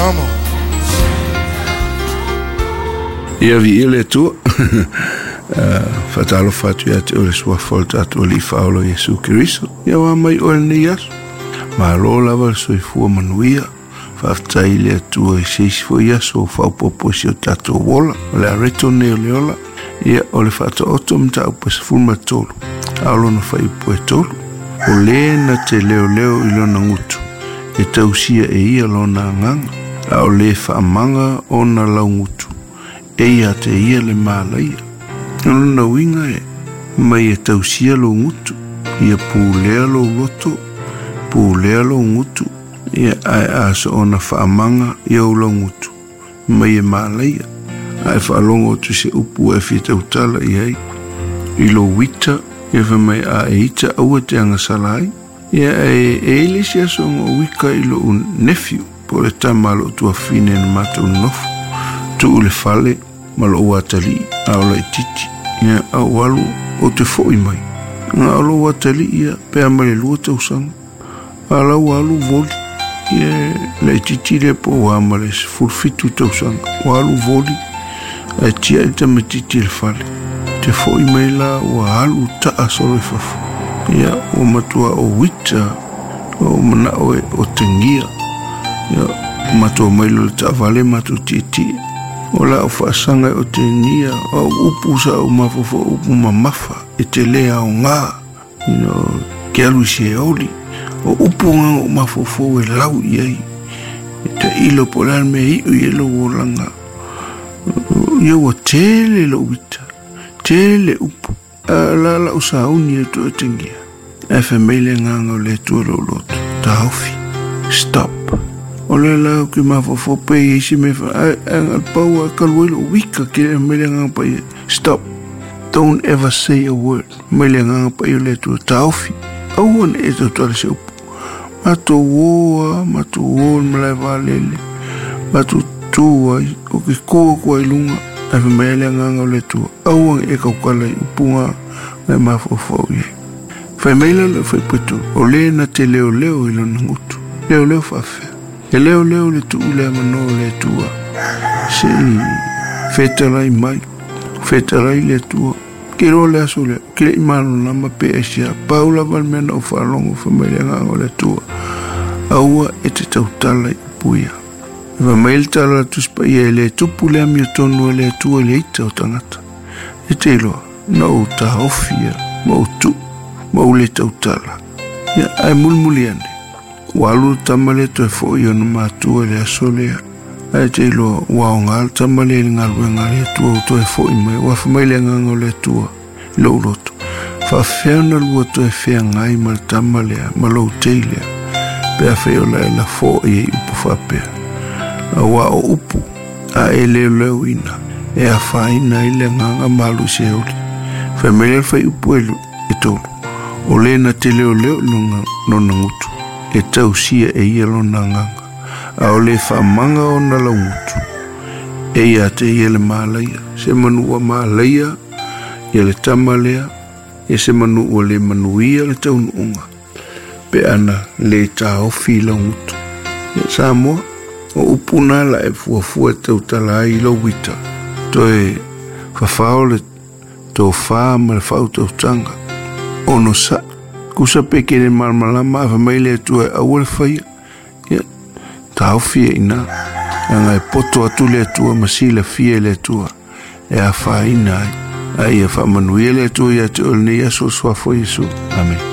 Come on. Ia vi ile tu. Fatalo fatu ya te ole sua folta tu li faolo Yesu Kristo. Ia wa mai ole ni yasu. Ma lola va soi fu manuia. Fafta ile tu e seis fo yasu fa popo si o tato wola. Le retone ole ola. Ia ole fata otomta o pas fulma tolu. Alo no fai po tolu. Ole na te leo ilo na ngutu. E tausia e ia lo na nganga. A ole fa manga o na lau ngutu. Eia te ia le malaia. Nuna winga e. Mai e tausia lo ngutu. Ia pūlea lo loto. Pūlea lo ngutu. Ia ai aso ona whaamanga ia o lo ngutu. Mai e malaia. Ai whaalongo tu se upu e whita utala i hei. I lo wita. Ia whamai a e ita aua te anga salai. Ia e eile si aso ngā wika i lo un nephew. Po le tamalo tua fine na mata un nofu. Tu ule fale. Malo watali aola titi ia awalu o te foi mai nga alo watali ia pe amale lua te usang ala walu voli ia le titi le po amale fulfitu te usang walu voli a tia te matiti le fale te foi mai la walu ta asolo fafu ia o matua o wita o mana o tengia ia matua mai lo ta vale matu titi Ola o whaasanga o te nia, o upu sa o mafofo upu mamafa, e te lea o ngā, ke alu si e oli, o upu ngā o mafofo e lau iei, e te ilo polan me hiu i elo o langa, iau o tele lo wita, tele upu, la o sa uni e tu o tengia, e whamele ngā ngau le tua lo loto, ta haufi, stop. Ole la ki mafofo pe isi me fa al pau kalwelo wika ke melenga pa stop, don't ever say a word melenga pa le tu taufi awon e to to se mato wo mala valele mato tu o ki ko ilunga e melenga le tu awon e ka kala punga me mafofo ye fa melenga fa puto ole na te leo ilo ngutu leo fa fe E leo le tu le mano le tua. Se fetarai mai. Fetarai le tua. Kiro le asole. Kile imano nama pe esia. Paula valmena o whalongo familia ngango le tua. Aua e te tautala i puia. Eva mail tala tuspa ia le tupu le amio tonu le tua le ita o tangata. E te iloa. Nau ta hofia. Mau tu. Mau le tautala. Ia ai mulmuliane. Walu tamale to fo yo no matua le asolea ai te lo wa ngal tamale ngal ngale to fo mai wa famile ngalo le tua lo loto fa ferna lo to fe ngai mal tamale malo tele pe fe la fo e upu fa pe wa upu a ele lewina e a faina ile nganga malu seuli famile fa upu eto ole na tele ole no ngutu e tausia e ia lo nanganga. A ole whamanga o na laungutu. E ia te ia le malaia. Se manua malaia, ia le tamalea, e se manua le manuia le taunuunga. Pe ana le taofi laungutu. Ia Samoa, o upuna la e fuafua tautala i lo wita. To e whawhao le tō whāma le whau tautanga. Ono sa. Kusa peke le malmalama a maile tu a ua fai ia tau fia ina anga e poto atu le tua masila fia le tua e a fai ina ai a fa manuia le tua ia te olne ia so swa fo Yesu amen.